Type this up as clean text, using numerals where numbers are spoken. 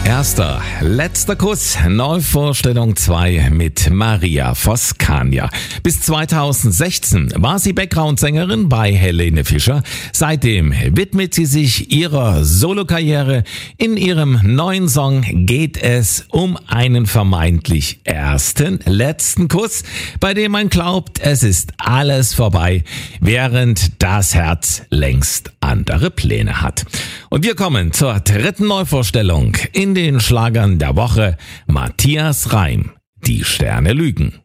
Erster, letzter Kuss, Neuvorstellung 2 mit Maria Voskania. Bis 2016 war sie Background-Sängerin bei Helene Fischer. Seitdem widmet sie sich ihrer Solokarriere. In ihrem neuen Song geht es um einen vermeintlich ersten, letzten Kuss, bei dem man glaubt, es ist alles vorbei, während das Herz längst andere Pläne hat. Und wir kommen zur dritten Neuvorstellung in den Schlagern der Woche. Matthias Reim, Die Sterne lügen.